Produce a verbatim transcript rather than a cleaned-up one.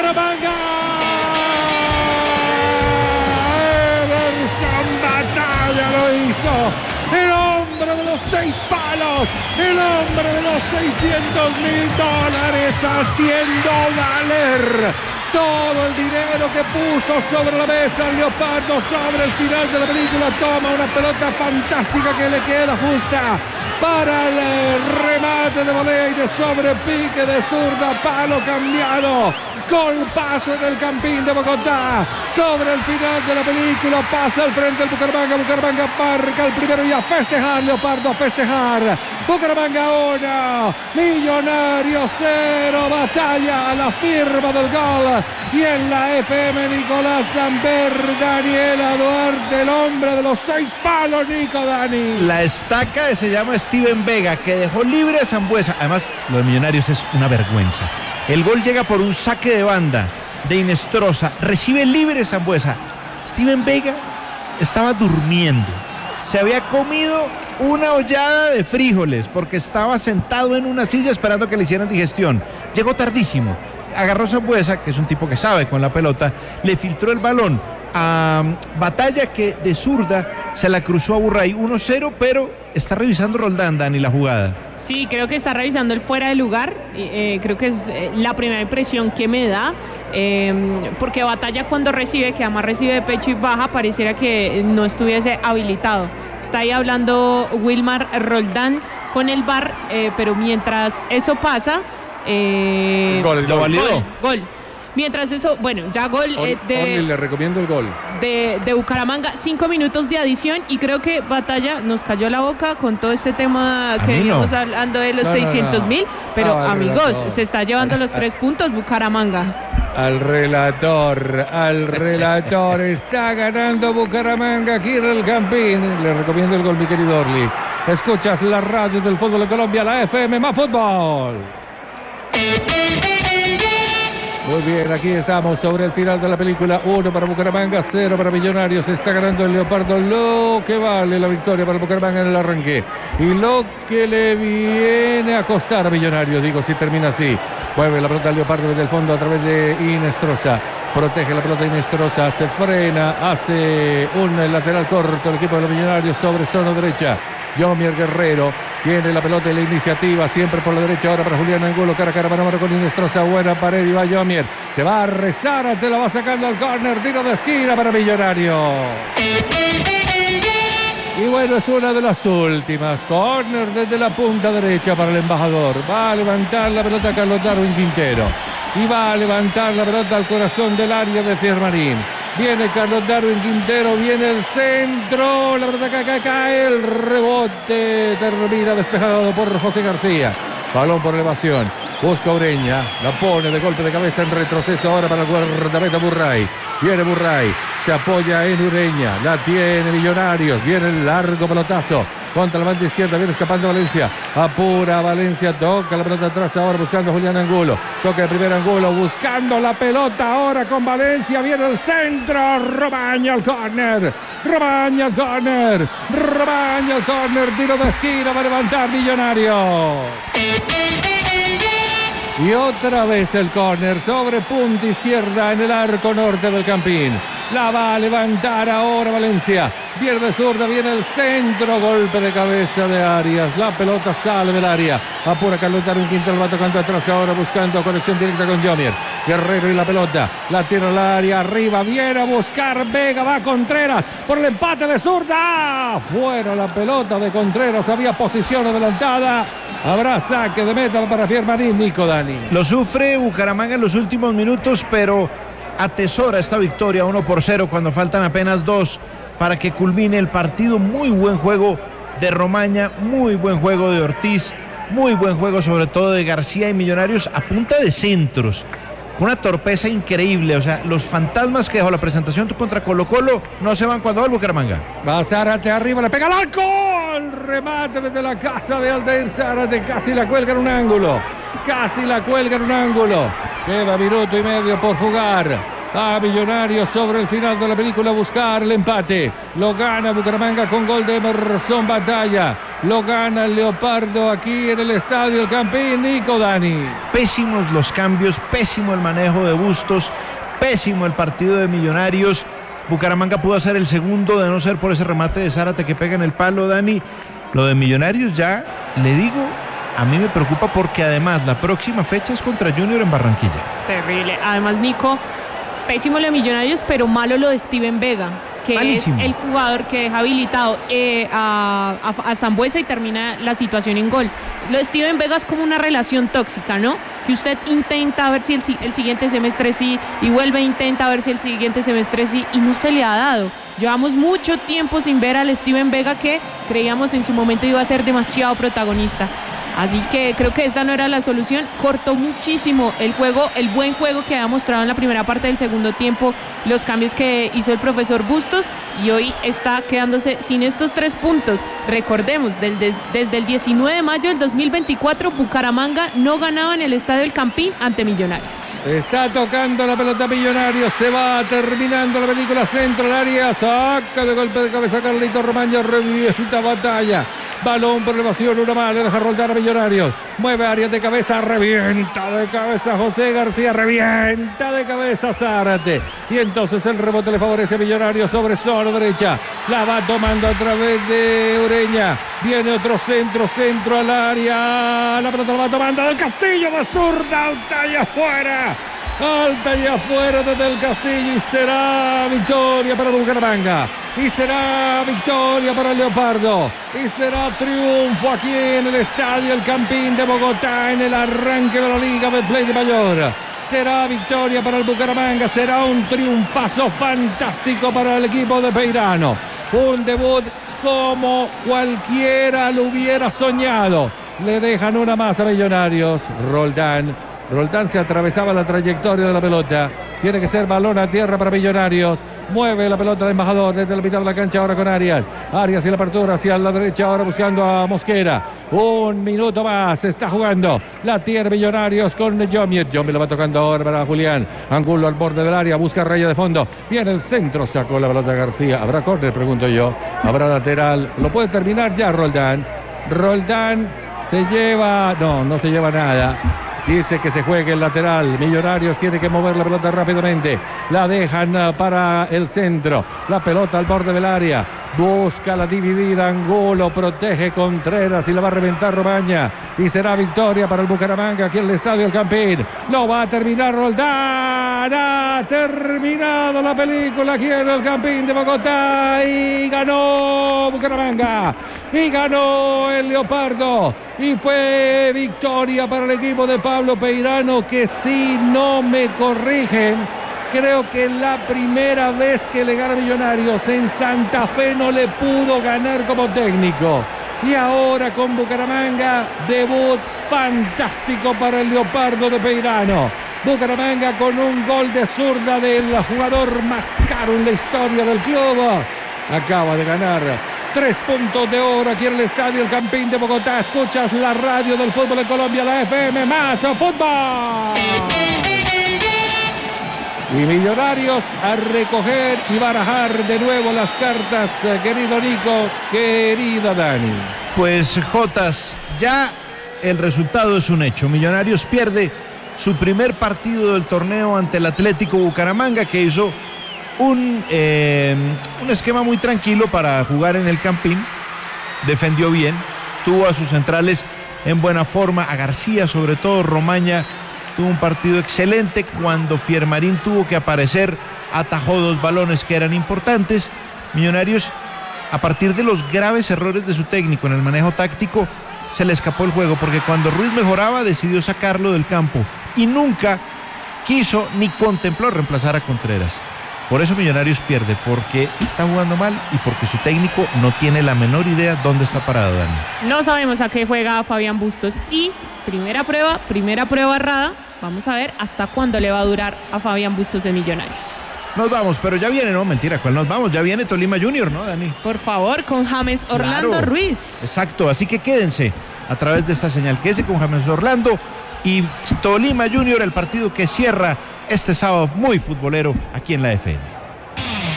Bucaramanga. Ederson Batalla lo hizo. El hombre de los seis palos, el hombre de los seiscientos mil dólares haciendo valer todo el dinero que puso sobre la mesa el Leopardo sobre el final de la película. Toma una pelota fantástica que le queda justa para el remate de voley de sobrepique de zurda, palo cambiado. Golpazo en el Campín de Bogotá. Sobre el final de la película pasa al frente el Bucaramanga. Bucaramanga marca el primero y a festejar. Leopardo a festejar. Bucaramanga uno, Millonarios cero. Batalla a la firma del gol. Y en la F M Nicolás Zamber, Daniela Duarte, el hombre de los seis palos, Nico Dani. La estaca se llama Steven Vega, que dejó libre a Sambuesa. Además, lo de Millonarios es una vergüenza. El gol llega por un saque de banda de Inestrosa. Recibe libre Sambuesa. Steven Vega estaba durmiendo. Se había comido una ollada de frijoles porque estaba sentado en una silla esperando que le hicieran digestión. Llegó tardísimo. Agarró Sambuesa, que es un tipo que sabe con la pelota, le filtró el balón a Batalla, que de zurda se la cruzó a Burray. uno cero, pero está revisando Roldán, Dani, la jugada. Sí, creo que está revisando el fuera de lugar. Eh, creo que es eh, la primera impresión que me da. Eh, porque Batalla cuando recibe, que además recibe de pecho y baja, pareciera que no estuviese habilitado. Está ahí hablando Wilmar Roldán con el V A R, eh, pero mientras eso pasa... Eh, es gol, es gol. Gol, gol. Mientras eso, bueno, ya gol eh, de, Only, le recomiendo el gol de, de Bucaramanga, cinco minutos de adición y creo que Batalla nos cayó la boca con todo este tema que veníamos no. hablando de los no, seiscientos mil, no, no. pero ah, amigos, relator. Se está llevando los tres puntos Bucaramanga. Al relator, al relator, está ganando Bucaramanga aquí en el Campín. Le recomiendo el gol, mi querido Orly. Escuchas la radio del fútbol de Colombia, la F M Más Fútbol. Muy bien, aquí estamos sobre el final de la película. Uno para Bucaramanga, cero para Millonarios. Está ganando el Leopardo lo que vale la victoria para Bucaramanga en el arranque. Y lo que le viene a costar a Millonarios, digo, si termina así. Mueve la pelota al Leopardo desde el fondo a través de Inestrosa. Protege la pelota Inestrosa, se frena, hace un lateral corto el equipo de los Millonarios sobre zona derecha. Yomier Guerrero tiene la pelota y la iniciativa siempre por la derecha ahora para Julián Angulo, cara a cara mano a mano con Inestrosa, buena pared y va Yomier, se va a rezar, te la va sacando al córner, tiro de esquina para Millonario. Y bueno, es una de las últimas, córner desde la punta derecha para el embajador, va a levantar la pelota Carlos Darwin Quintero y va a levantar la pelota al corazón del área de Fiermarín. Viene Carlos Darwin Quintero, viene el centro, la pelota cae, cae, cae, el rebote termina despejado por José García. Balón por elevación, busca Ureña, la pone de golpe de cabeza en retroceso ahora para el guardameta Burray. Viene Burray, se apoya en Ureña, la tiene Millonarios, viene el largo pelotazo. Contra la banda izquierda, viene escapando Valencia. Apura Valencia, toca la pelota atrás ahora buscando a Julián Angulo. Toca el primer Angulo, buscando la pelota ahora con Valencia. Viene el centro, Romaña al córner. Romaña al córner. Romaña al córner, tiro de esquina para levantar Millonario. Y otra vez el córner sobre punta izquierda en el arco norte del Campín. La va a levantar ahora Valencia. Pierde zurda, viene el centro, golpe de cabeza de Arias. La pelota sale del área. Apura Carlos Darwin Quintero, va tocando atrás ahora buscando conexión directa con Yomier. Guerrero y la pelota. La tira al área, arriba, viene a buscar Vega, va Contreras por el empate de zurda. Fuera la pelota de Contreras, había posición adelantada. Habrá saque de meta para Fiermarín, Nico Dani. Lo sufre Bucaramanga en los últimos minutos, pero atesora esta victoria uno por cero cuando faltan apenas dos para que culmine el partido. Muy buen juego de Romaña, muy buen juego de Ortiz, muy buen juego sobre todo de García y Millonarios a punta de centros. Una torpeza increíble, o sea, los fantasmas que dejó la presentación contra Colo Colo no se van cuando va el Bucaramanga. Va Zárate arriba, le pega al arco, el remate desde la casa de Aldair Zárate, casi la cuelga en un ángulo, casi la cuelga en un ángulo. Lleva minuto y medio por jugar. a Millonarios sobre el final de la película buscar el empate. Lo gana Bucaramanga con gol de Emerson Batalla. Lo gana el Leopardo aquí en el estadio El Campín. Nico, Dani. Pésimos los cambios, pésimo el manejo de Bustos, pésimo el partido de Millonarios. Bucaramanga pudo hacer el segundo de no ser por ese remate de Zárate que pega en el palo, Dani. Lo de Millonarios ya, le digo, a mí me preocupa porque además la próxima fecha es contra Junior en Barranquilla. Terrible. Además, Nico, pésimo lo de Millonarios, pero malo lo de Steven Vega, que Malísimo. Es el jugador que deja habilitado eh, a, a, a Sambueza y termina la situación en gol. Lo de Steven Vega es como una relación tóxica, ¿no? Que usted intenta a ver si el, el siguiente semestre sí, y vuelve e intenta a ver si el siguiente semestre sí, y no se le ha dado. Llevamos mucho tiempo sin ver al Steven Vega que creíamos en su momento iba a ser demasiado protagonista. Así que creo que esta no era la solución. Cortó muchísimo el juego, el buen juego que había mostrado en la primera parte del segundo tiempo, los cambios que hizo el profesor Bustos, y hoy está quedándose sin estos tres puntos. Recordemos, desde, desde el diecinueve de mayo del dos mil veinticuatro, Bucaramanga no ganaba en el estadio El Campín ante Millonarios. Está tocando la pelota Millonarios, se va terminando la película, centro al área, saca de golpe de cabeza Carlito Romaña, revienta Batalla. Balón por elevación, una más, le deja roldar a Millonarios. Mueve áreas de cabeza, revienta de cabeza José García, revienta de cabeza Zárate. Y entonces el rebote le favorece a Millonarios sobre zona derecha. La va tomando a través de Ureña. Viene otro centro, centro al área. La pelota la va tomando del Castillo de zurda, alta y afuera. Alta y afuera desde el Castillo, y será victoria para Bucaramanga, y será victoria para el Leopardo, y será triunfo aquí en el estadio El Campín de Bogotá en el arranque de la Liga Betplay de Mayor. Será victoria para el Bucaramanga, será un triunfazo fantástico para el equipo de Peirano, un debut como cualquiera lo hubiera soñado. Le dejan una más a Millonarios. Roldán Roldán se atravesaba la trayectoria de la pelota. Tiene que ser balón a tierra para Millonarios. Mueve la pelota de Embajador desde la mitad de la cancha ahora con Arias. Arias y la apertura hacia la derecha ahora buscando a Mosquera. Un minuto más se está jugando. La tiene Millonarios con Jomiet. Jomiet lo va tocando ahora para Julián. Angulo al borde del área. Busca raya de fondo. Viene el centro. Sacó la pelota García. ¿Habrá córner? Pregunto yo. ¿Habrá lateral? Lo puede terminar ya Roldán. Roldán se lleva... No, no se lleva nada. Dice que se juegue el lateral. Millonarios tiene que mover la pelota rápidamente. La dejan para el centro. La pelota al borde del área. Busca la dividida. Angulo protege Contreras y la va a reventar Romaña. Y será victoria para el Bucaramanga aquí en el estadio El Campín. Lo va a terminar Roldán. Ha terminado la película aquí en el Campín de Bogotá. Y ganó Bucaramanga. Y ganó el Leopardo. Y fue victoria para el equipo de Pablo Peirano, que si no me corrigen, creo que la primera vez que le gana Millonarios en Santa Fe no le pudo ganar como técnico. Y ahora con Bucaramanga, debut fantástico para el Leopardo de Peirano. Bucaramanga con un gol de zurda del jugador más caro en la historia del club. Acaba de ganar tres puntos de oro aquí en el estadio El Campín de Bogotá. Escuchas la radio del fútbol en Colombia, la F M más fútbol. Y Millonarios a recoger y barajar de nuevo las cartas, querido Nico, querida Dani. Pues Jotas, ya el resultado es un hecho. Millonarios pierde su primer partido del torneo ante el Atlético Bucaramanga, que hizo un, eh, un esquema muy tranquilo para jugar en el Campín. Defendió bien, tuvo a sus centrales en buena forma, a García sobre todo. Romaña tuvo un partido excelente. Cuando Fiermarín tuvo que aparecer, atajó dos balones que eran importantes. Millonarios, a partir de los graves errores de su técnico en el manejo táctico, se le escapó el juego, porque cuando Ruiz mejoraba decidió sacarlo del campo y nunca quiso ni contempló reemplazar a Contreras. Por eso Millonarios pierde, porque está jugando mal y porque su técnico no tiene la menor idea dónde está parado, Dani. No sabemos a qué juega Fabián Bustos. Y primera prueba, primera prueba errada. Vamos a ver hasta cuándo le va a durar a Fabián Bustos de Millonarios. Nos vamos, pero ya viene, no, mentira, ¿cuál nos vamos? Ya viene Tolima Junior, ¿no, Dani? Por favor, con James Orlando Claro, Ruiz. Exacto, así que quédense a través de esta señal. Quédense con James Orlando y Tolima Junior, el partido que cierra este sábado muy futbolero aquí en la F M.